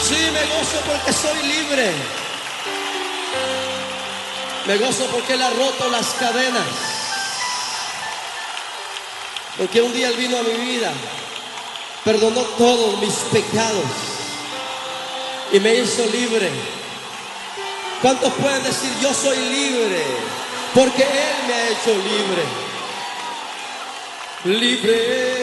Sí, me gozo porque soy libre. Me gozo porque Él ha roto las cadenas. Porque un día Él vino a mi vida, perdonó todos mis pecados y me hizo libre. ¿Cuántos pueden decir yo soy libre? Porque Él me ha hecho libre. Libre.